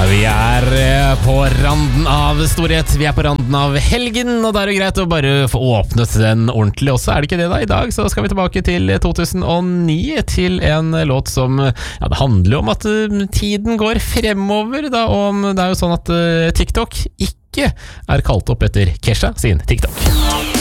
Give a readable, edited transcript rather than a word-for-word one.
Vi på randen av storhet, vi på randen av helgen, og da det greit å bare få åpnet den ordentlig også, det ikke det da? I dag så skal vi tilbake til 2009, til en låt som, ja, det handler jo om at tiden går fremover da, og det jo sånn at TikTok ikke kalt opp etter Kesha sin TikTok.